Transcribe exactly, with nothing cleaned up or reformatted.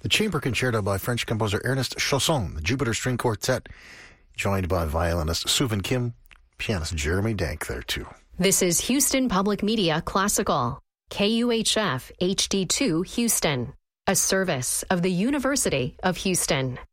The Chamber Concerto by French composer Ernest Chausson, the Jupiter String Quartet, joined by violinist Suvin Kim, pianist Jeremy Dank there too. This is Houston Public Media Classical, K U H F H D two Houston, a service of the University of Houston.